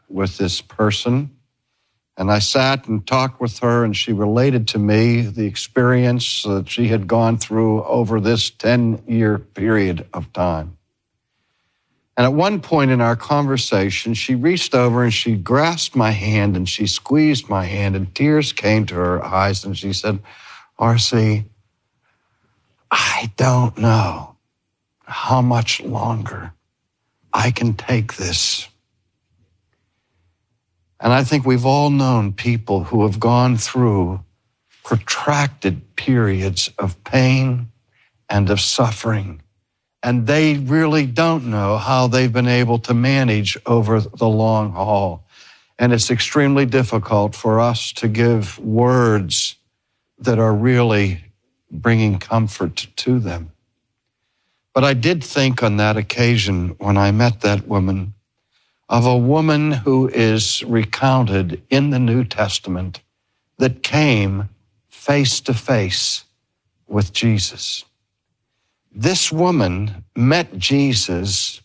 with this person. And I sat and talked with her, and she related to me the experience that she had gone through over this 10-year period of time. And at one point in our conversation, she reached over and she grasped my hand and she squeezed my hand, and tears came to her eyes, and she said, "R.C., I don't know how much longer I can take this." And I think we've all known people who have gone through protracted periods of pain and of suffering, and they really don't know how they've been able to manage over the long haul. And it's extremely difficult for us to give words that are really bringing comfort to them. But I did think on that occasion when I met that woman of a woman who is recounted in the New Testament that came face to face with Jesus. This woman met Jesus,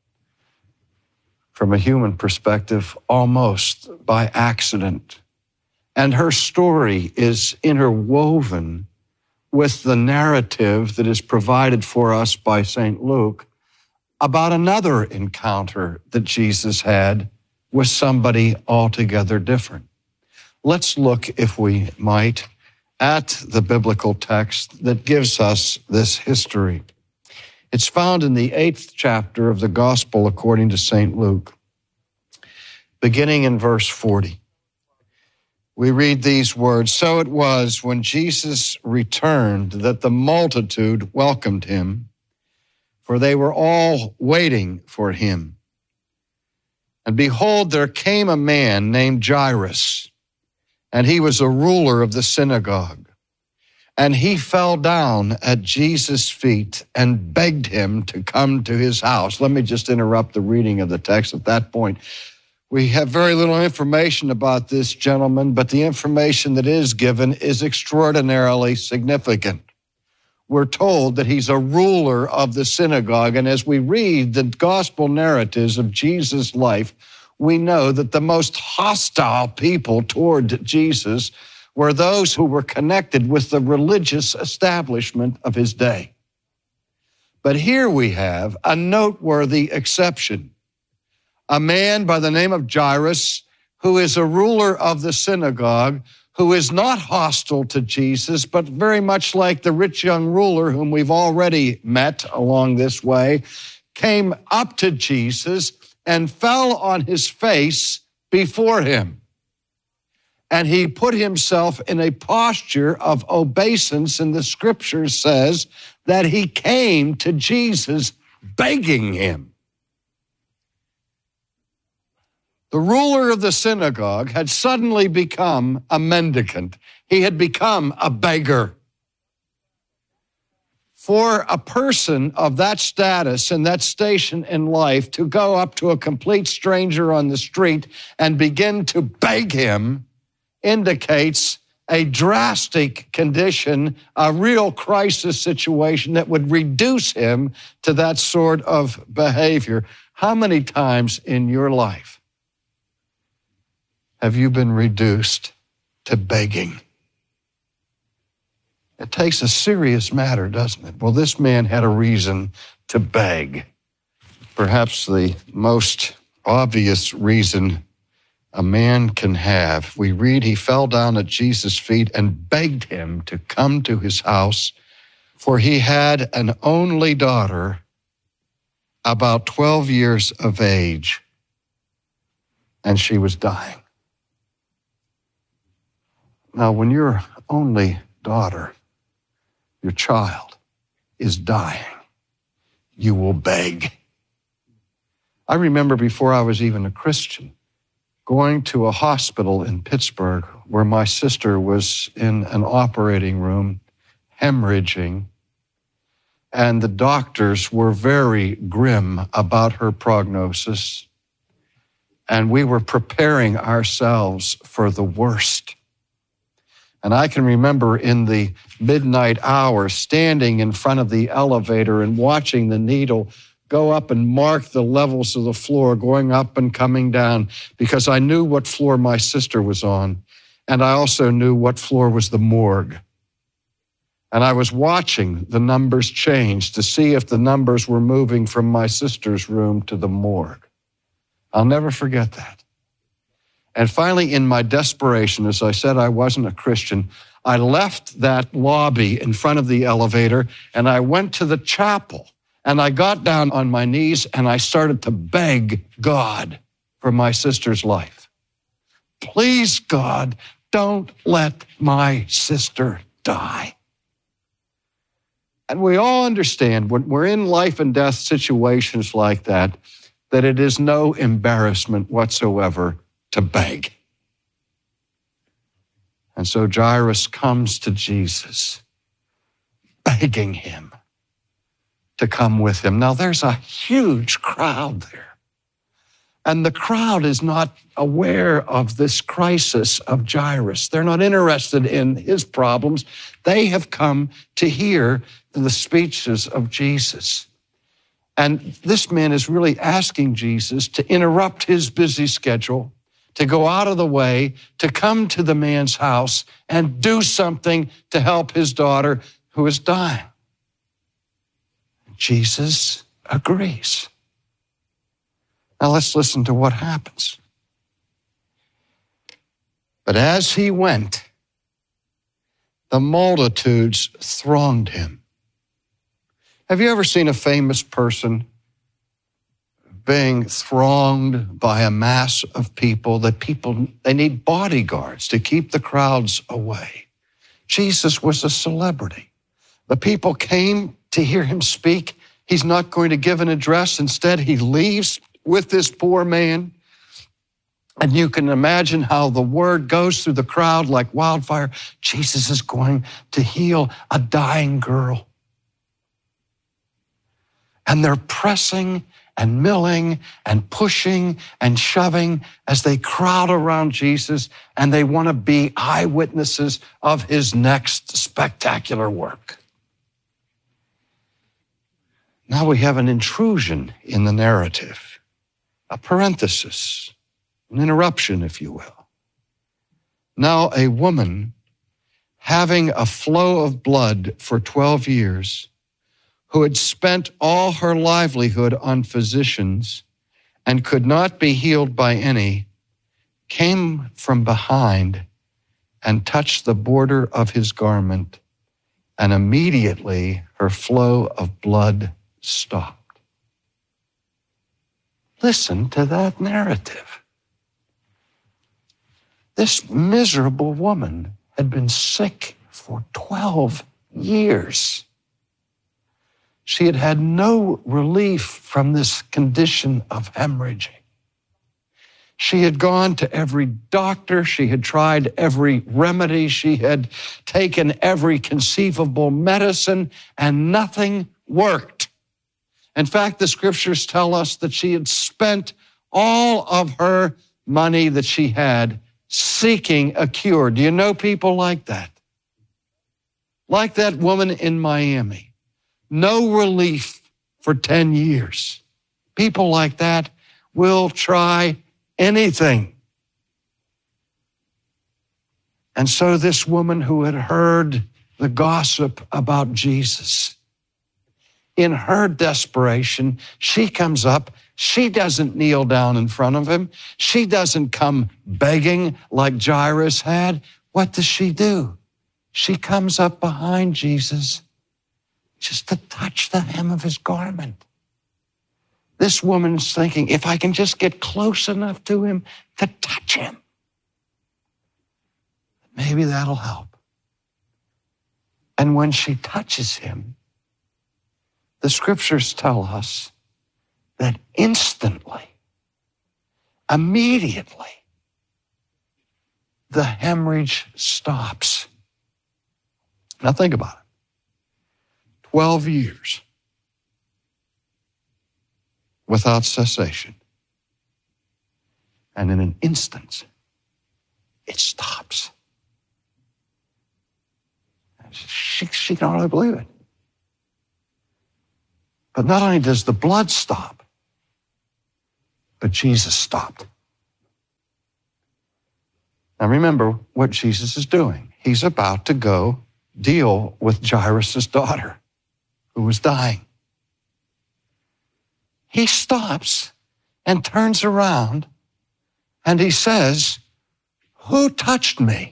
from a human perspective, almost by accident. And her story is interwoven with the narrative that is provided for us by St. Luke about another encounter that Jesus had with somebody altogether different. Let's look, if we might, at the biblical text that gives us this history. It's found in the 8th chapter of the Gospel according to St. Luke, beginning in verse 40. We read these words, "So it was when Jesus returned that the multitude welcomed him, for they were all waiting for him. And behold, there came a man named Jairus, and he was a ruler of the synagogue. And he fell down at Jesus' feet and begged him to come to his house." Let me just interrupt the reading of the text at that point. We have very little information about this gentleman, but the information that is given is extraordinarily significant. We're told that he's a ruler of the synagogue, and as we read the gospel narratives of Jesus' life, we know that the most hostile people toward Jesus were those who were connected with the religious establishment of his day. But here we have a noteworthy exception. A man by the name of Jairus, who is a ruler of the synagogue, who is not hostile to Jesus, but very much like the rich young ruler whom we've already met along this way, came up to Jesus and fell on his face before him. And he put himself in a posture of obeisance, and the scripture says that he came to Jesus begging him. The ruler of the synagogue had suddenly become a mendicant. He had become a beggar. For a person of that status and that station in life to go up to a complete stranger on the street and begin to beg him indicates a drastic condition, a real crisis situation that would reduce him to that sort of behavior. How many times in your life have you been reduced to begging? It takes a serious matter, doesn't it? Well, this man had a reason to beg. Perhaps the most obvious reason a man can have. We read he fell down at Jesus' feet and begged him to come to his house, for he had an only daughter, about 12 years of age, and she was dying. Now, when your only daughter, your child, is dying, you will beg. I remember before I was even a Christian, going to a hospital in Pittsburgh where my sister was in an operating room hemorrhaging, and the doctors were very grim about her prognosis, and we were preparing ourselves for the worst. And I can remember in the midnight hour standing in front of the elevator and watching the needle go up and mark the levels of the floor, going up and coming down, because I knew what floor my sister was on, and I also knew what floor was the morgue. And I was watching the numbers change to see if the numbers were moving from my sister's room to the morgue. I'll never forget that. And finally, in my desperation, as I said, I wasn't a Christian, I left that lobby in front of the elevator and I went to the chapel and I got down on my knees and I started to beg God for my sister's life. Please, God, don't let my sister die. And we all understand when we're in life and death situations like that it is no embarrassment whatsoever to beg. And so Jairus comes to Jesus, begging him to come with him. Now, there's a huge crowd there. And the crowd is not aware of this crisis of Jairus. They're not interested in his problems. They have come to hear the speeches of Jesus. And this man is really asking Jesus to interrupt his busy schedule, to go out of the way, to come to the man's house and do something to help his daughter who is dying. Jesus agrees. Now let's listen to what happens. But as he went, the multitudes thronged him. Have you ever seen a famous person being thronged by a mass of people they need bodyguards to keep the crowds away? Jesus was a celebrity. The people came to hear him speak. He's not going to give an address. Instead, he leaves with this poor man. And you can imagine how the word goes through the crowd like wildfire. Jesus is going to heal a dying girl. And they're pressing and milling and pushing and shoving as they crowd around Jesus, and they want to be eyewitnesses of his next spectacular work. Now we have an intrusion in the narrative, a parenthesis, an interruption, if you will. Now a woman having a flow of blood for 12 years, who had spent all her livelihood on physicians and could not be healed by any, came from behind and touched the border of his garment, and immediately her flow of blood stopped. Listen to that narrative. This miserable woman had been sick for 12 years. She had had no relief from this condition of hemorrhaging. She had gone to every doctor. She had tried every remedy. She had taken every conceivable medicine, and nothing worked. In fact, the scriptures tell us that she had spent all of her money that she had seeking a cure. Do you know people like that? Like that woman in Miami. No relief for 10 years. People like that will try anything. And so this woman who had heard the gossip about Jesus, in her desperation, she comes up. She doesn't kneel down in front of him. She doesn't come begging like Jairus had. What does she do? She comes up behind Jesus just to touch the hem of his garment. This woman's thinking, if I can just get close enough to him to touch him, maybe that'll help. And when she touches him, the scriptures tell us that instantly, immediately, the hemorrhage stops. Now think about it. 12 years without cessation. And in an instant, it stops. She can hardly believe it. But not only does the blood stop, but Jesus stopped. Now remember what Jesus is doing. He's about to go deal with Jairus' daughter, who was dying. He stops and turns around and he says, "Who touched me?"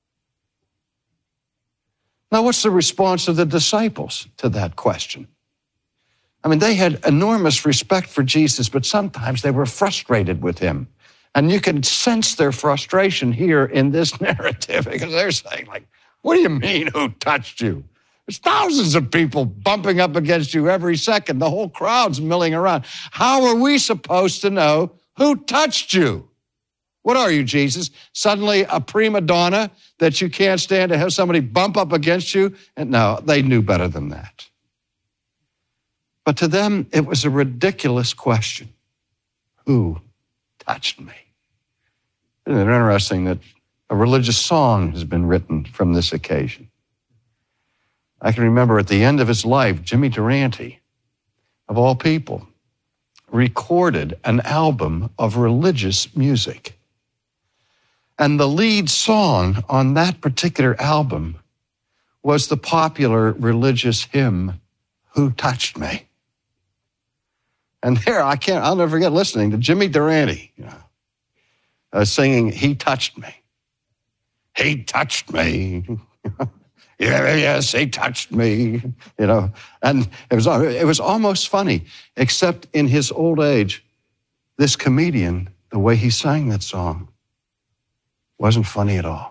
Now, what's the response of the disciples to that question? I mean, they had enormous respect for Jesus, but sometimes they were frustrated with him. And you can sense their frustration here in this narrative because they're saying, like, what do you mean, who touched you? There's thousands of people bumping up against you every second. The whole crowd's milling around. How are we supposed to know who touched you? What are you, Jesus? Suddenly a prima donna that you can't stand to have somebody bump up against you? And no, they knew better than that. But to them, it was a ridiculous question. Who touched me? Isn't it interesting that a religious song has been written from this occasion? I can remember at the end of his life, Jimmy Durante, of all people, recorded an album of religious music. And the lead song on that particular album was the popular religious hymn, "Who Touched Me?" And there, I'll never forget listening to Jimmy Durante, singing, "He touched me. He touched me." Yes, he touched me, And it was almost funny, except in his old age, this comedian, the way he sang that song, wasn't funny at all.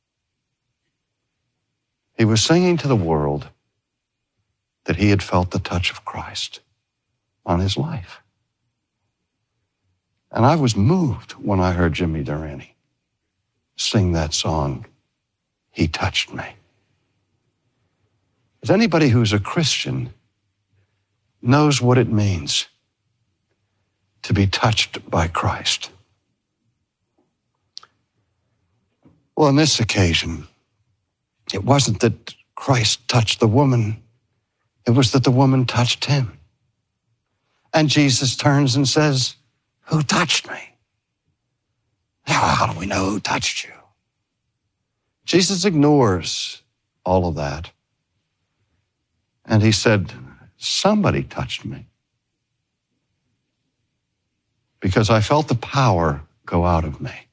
He was singing to the world that he had felt the touch of Christ on his life. And I was moved when I heard Jimmy Durante sing that song, "He Touched Me." As anybody who's a Christian knows what it means to be touched by Christ. Well, on this occasion, it wasn't that Christ touched the woman, it was that the woman touched him. And Jesus turns and says, "Who touched me?" How do we know who touched you? Jesus ignores all of that. And he said, "Somebody touched me because I felt the power go out of me."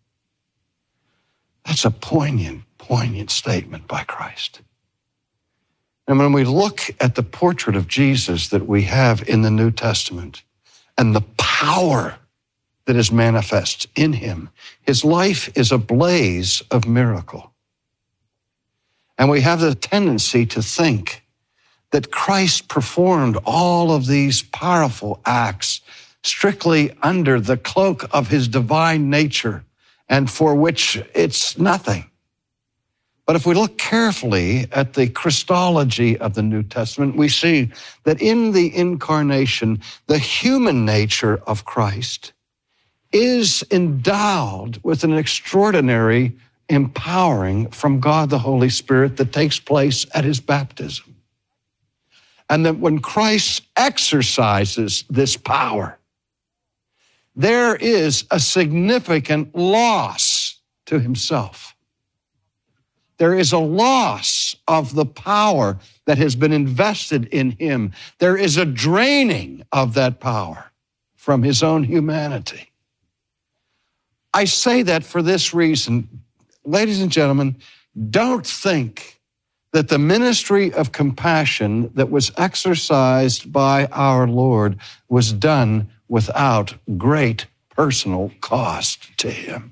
That's a poignant statement by Christ. And when we look at the portrait of Jesus that we have in the New Testament and the power that is manifest in him, his life is a blaze of miracle. And we have the tendency to think that Christ performed all of these powerful acts strictly under the cloak of his divine nature and for which it's nothing. But if we look carefully at the Christology of the New Testament, we see that in the incarnation, the human nature of Christ is endowed with an extraordinary empowering from God the Holy Spirit that takes place at his baptism. And that when Christ exercises this power, there is a significant loss to himself. There is a loss of the power that has been invested in him. There is a draining of that power from his own humanity. I say that for this reason. Ladies and gentlemen, don't think that the ministry of compassion that was exercised by our Lord was done without great personal cost to him.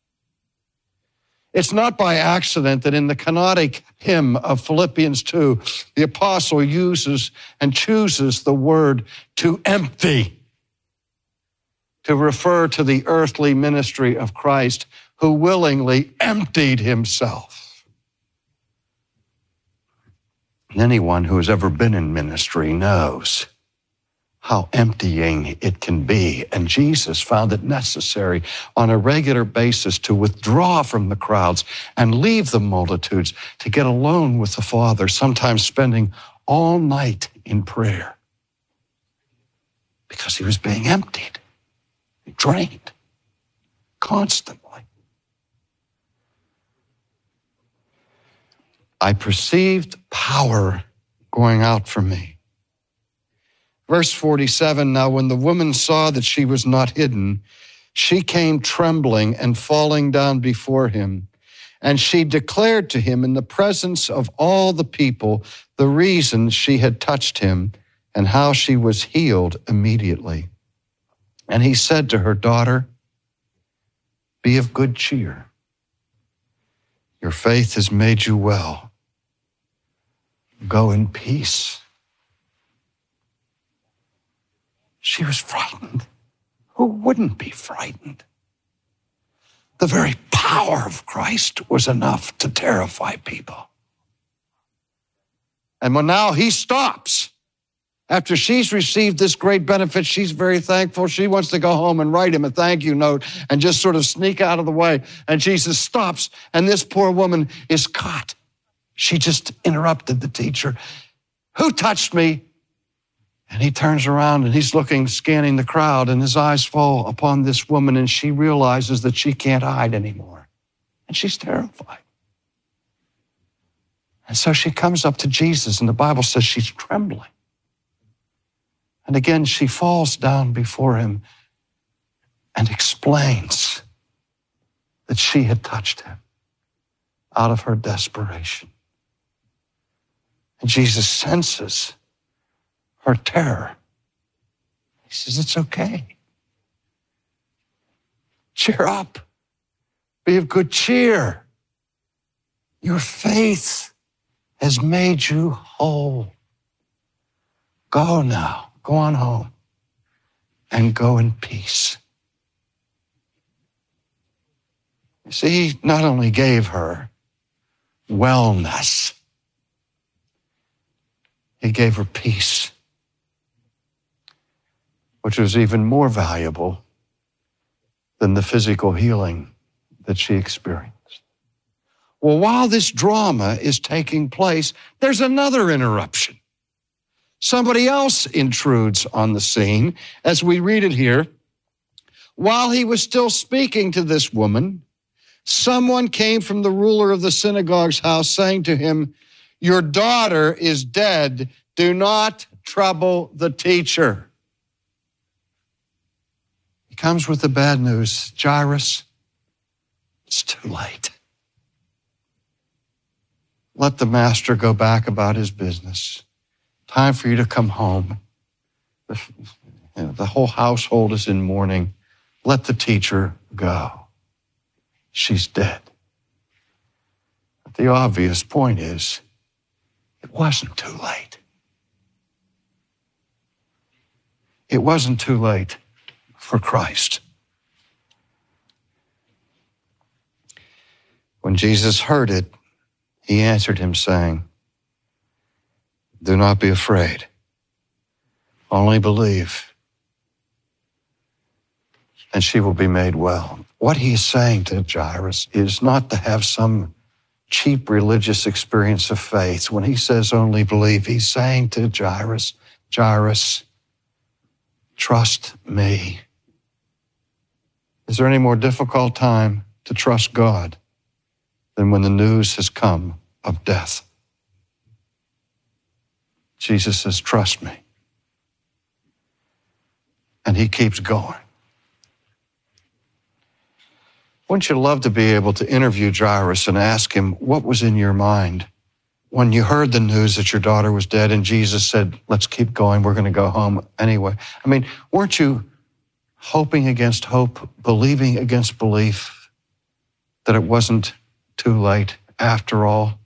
It's not by accident that in the canonic hymn of Philippians 2, the apostle uses and chooses the word "to empty" to refer to the earthly ministry of Christ, who willingly emptied himself. And anyone who has ever been in ministry knows how emptying it can be. And Jesus found it necessary on a regular basis to withdraw from the crowds and leave the multitudes to get alone with the Father, sometimes spending all night in prayer. because he was being emptied, drained constantly. I perceived power going out from me. Verse 47, now when the woman saw that she was not hidden, she came trembling and falling down before him. And she declared to him in the presence of all the people the reason she had touched him and how she was healed immediately. And he said to her, daughter, be of good cheer. Your faith has made you well. Go in peace. She was frightened. Who wouldn't be frightened? The very power of Christ was enough to terrify people. And when now he stops, after she's received this great benefit, she's very thankful. She wants to go home and write him a thank you note and just sort of sneak out of the way. And Jesus stops, and this poor woman is caught. She just interrupted the teacher. Who touched me? And he turns around and he's looking, scanning the crowd, and his eyes fall upon this woman, and she realizes that she can't hide anymore. And she's terrified. And so she comes up to Jesus, and the Bible says she's trembling. And again, she falls down before him and explains that she had touched him out of her desperation. And Jesus senses her terror. He says, it's okay. Cheer up. Be of good cheer. Your faith has made you whole. Go now. Go on home and go in peace. You see, he not only gave her wellness, he gave her peace, which was even more valuable than the physical healing that she experienced. Well, while this drama is taking place, there's another interruption. Somebody else intrudes on the scene. As we read it here, while he was still speaking to this woman, someone came from the ruler of the synagogue's house saying to him, your daughter is dead. Do not trouble the teacher. He comes with the bad news. Jairus, it's too late. Let the master go back about his business. Time for you to come home. The whole household is in mourning. Let the teacher go. She's dead. But the obvious point is, it wasn't too late. It wasn't too late for Christ. When Jesus heard it, he answered him saying, do not be afraid. Only believe, and she will be made well. What he is saying to Jairus is not to have some cheap religious experience of faith. When he says only believe, he's saying to Jairus, Jairus, trust me. Is there any more difficult time to trust God than when the news has come of death? Jesus says, trust me. And he keeps going. Wouldn't you love to be able to interview Jairus and ask him, what was in your mind when you heard the news that your daughter was dead and Jesus said, let's keep going, we're going to go home anyway? I mean, weren't you hoping against hope, believing against belief that it wasn't too late after all?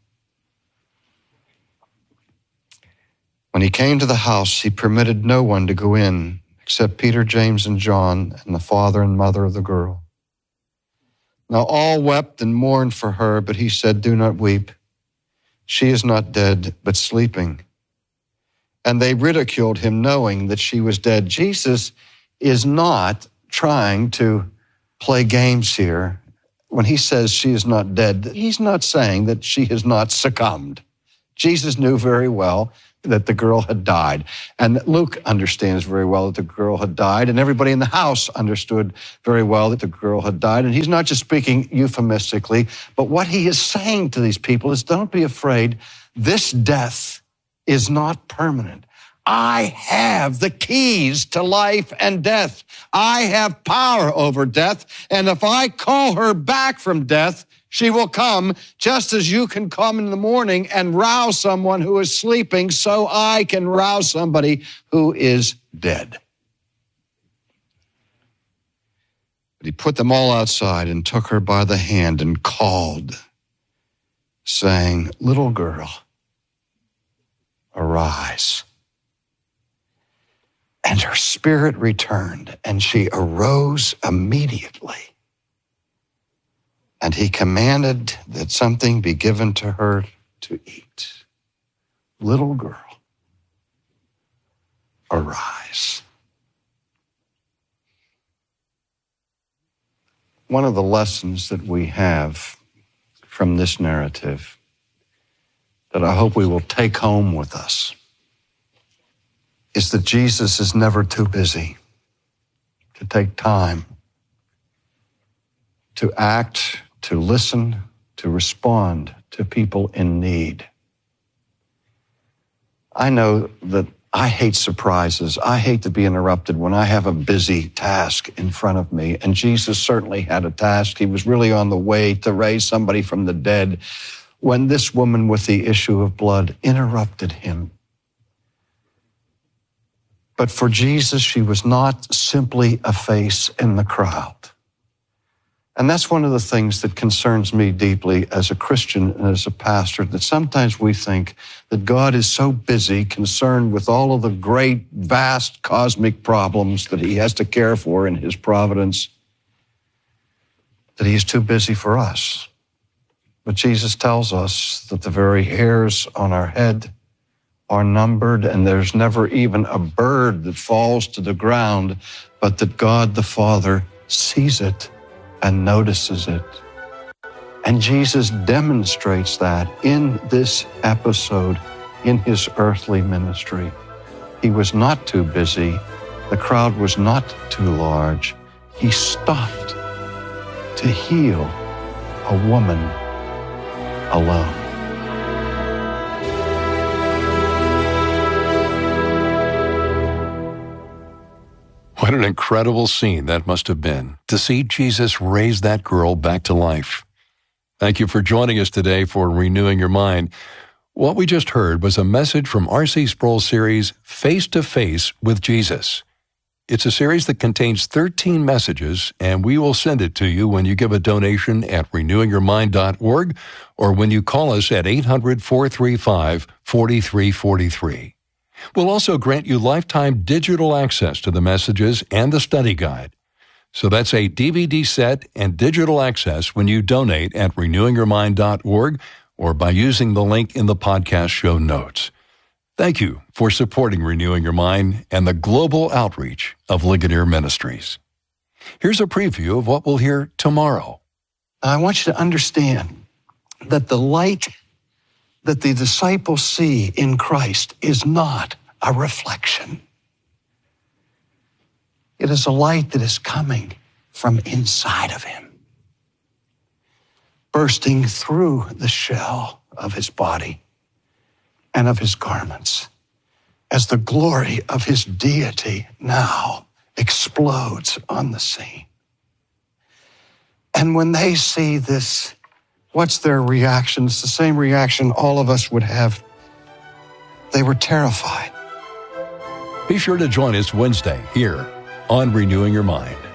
When he came to the house, he permitted no one to go in except Peter, James, and John, and the father and mother of the girl. Now all wept and mourned for her, but he said, do not weep. She is not dead, but sleeping. And they ridiculed him, knowing that she was dead. Jesus is not trying to play games here. When he says she is not dead, he's not saying that she has not succumbed. Jesus knew very well that the girl had died. And Luke understands very well that the girl had died, and everybody in the house understood very well that the girl had died. And he's not just speaking euphemistically, but what he is saying to these people is, don't be afraid. This death is not permanent. I have the keys to life and death. I have power over death, and if I call her back from death, she will come, just as you can come in the morning and rouse someone who is sleeping, so I can rouse somebody who is dead. But he put them all outside and took her by the hand and called, saying, little girl, arise. And her spirit returned, and she arose immediately. And he commanded that something be given to her to eat. Little girl, arise. One of the lessons that we have from this narrative that I hope we will take home with us is that Jesus is never too busy to take time to act, to listen, to respond to people in need. I know that I hate surprises. I hate to be interrupted when I have a busy task in front of me. And Jesus certainly had a task. He was really on the way to raise somebody from the dead when this woman with the issue of blood interrupted him. But for Jesus, she was not simply a face in the crowd. And that's one of the things that concerns me deeply as a Christian and as a pastor, that sometimes we think that God is so busy, concerned with all of the great, vast cosmic problems that he has to care for in his providence, that he is too busy for us. But Jesus tells us that the very hairs on our head are numbered, and there's never even a bird that falls to the ground, but that God the Father sees it and notices it. And Jesus demonstrates that in this episode in his earthly ministry. He was not too busy. The crowd was not too large. He stopped to heal a woman alone. What an incredible scene that must have been, to see Jesus raise that girl back to life. Thank you for joining us today for Renewing Your Mind. What we just heard was a message from R.C. Sproul's series, Face to Face with Jesus. It's a series that contains 13 messages, and we will send it to you when you give a donation at renewingyourmind.org or when you call us at 800-435-4343. We'll also grant you lifetime digital access to the messages and the study guide. So that's a DVD set and digital access when you donate at renewingyourmind.org or by using the link in the podcast show notes. Thank you for supporting Renewing Your Mind and the global outreach of Ligonier Ministries. Here's a preview of what we'll hear tomorrow. I want you to understand that the light that the disciples see in Christ is not a reflection. It is a light that is coming from inside of him, bursting through the shell of his body and of his garments, as the glory of his deity now explodes on the scene. And when they see this, what's their reaction? It's the same reaction all of us would have. They were terrified. Be sure to join us Wednesday here on Renewing Your Mind.